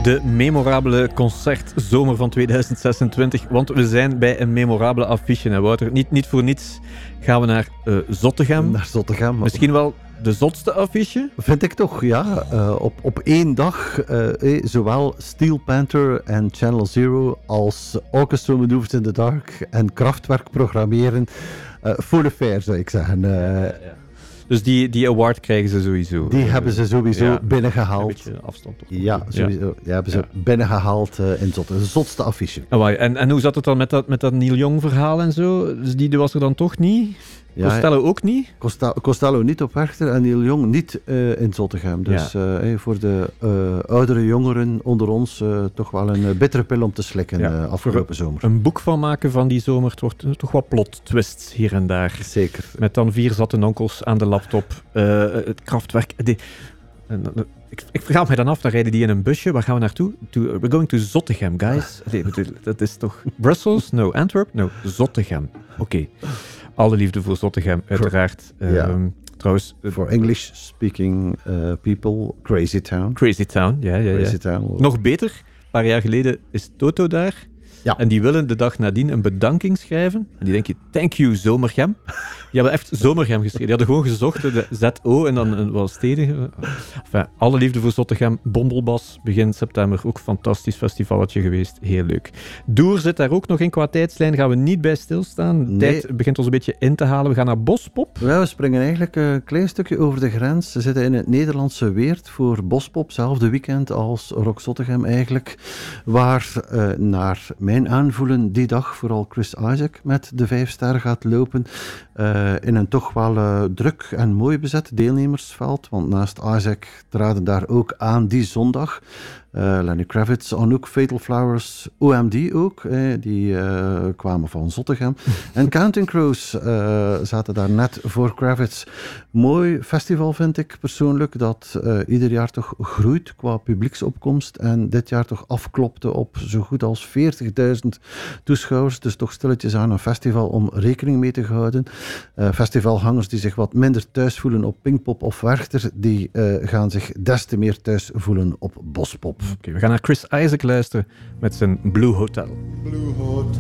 De memorabele concertzomer van 2026, want we zijn bij een memorabele affiche, hè, Wouter. Niet voor niets gaan we naar Zottegem. Naar Zottegem. Misschien wel de zotste affiche? Vind ik toch, ja. Op één dag zowel Steel Panther en Channel Zero als Orchestra Maneuvers in the Dark en Kraftwerk programmeren. Full affair, zou ik zeggen. Ja. Dus die award krijgen ze sowieso. Die hebben ze sowieso binnengehaald. Een beetje afstand toch? Ja, sowieso. Die hebben ze binnengehaald in Zottegem. De zotste affiche. En hoe zat het dan met dat Neil Young verhaal en zo? Dus die was er dan toch niet? Ja, Costello ook niet? Costello niet op Werchter en Neil Young niet in Zottegem. Dus voor de oudere jongeren onder ons toch wel een bittere pil om te slikken afgelopen zomer. Een boek van maken van die zomer, het wordt toch wat plot twists hier en daar. Zeker. Met dan 4 zatte onkels aan de laptop. Het Kraftwerk. Ik vraag me dan af, dan rijden die in een busje. Waar gaan we naartoe? We're going to Zottegem, guys. Dat is toch... Brussels? No. Antwerp? No. Zottegem. Oké. Alle liefde voor Zottegem, uiteraard. Trouwens... For English-speaking people, Crazy Town. Crazy Town, ja. Crazy Town. Nog beter, een paar jaar geleden is Toto daar. Ja. En die willen de dag nadien een bedanking schrijven. En die denken, thank you, Zomergem. Die hebben echt Zomergem geschreven. Die hadden gewoon gezocht, de ZO en dan wat steden. Enfin, alle liefde voor Zottegem. Bombelbas, begin september. Ook een fantastisch festivalletje geweest. Heel leuk. Doer zit daar ook nog in qua tijdslijn. Gaan we niet bij stilstaan. De tijd begint ons een beetje in te halen. We gaan naar Bospop. Ja, we springen eigenlijk een klein stukje over de grens. Ze zitten in het Nederlandse Weert voor Bospop. Zelfde weekend als Rock Zottegem eigenlijk. Waar naar mijn aanvoelen die dag vooral Chris Isaak met de 5 sterren gaat lopen. In een toch wel druk en mooi bezet deelnemersveld. Want naast Isaac traden daar ook aan die zondag Lenny Kravitz, Anouk, Fatal Flowers, OMD ook. Die kwamen van Zottegem. En Counting Crows zaten daar net voor Kravitz. Mooi festival vind ik persoonlijk, dat ieder jaar toch groeit qua publieksopkomst. En dit jaar toch afklopte op zo goed als 40.000 toeschouwers. Dus toch stilletjes aan een festival om rekening mee te houden. Festivalgangers die zich wat minder thuis voelen op Pinkpop of Werchter, die gaan zich des te meer thuis voelen op Bospop. Oké, we gaan naar Chris Isaak luisteren met zijn Blue Hotel. Blue Hotel.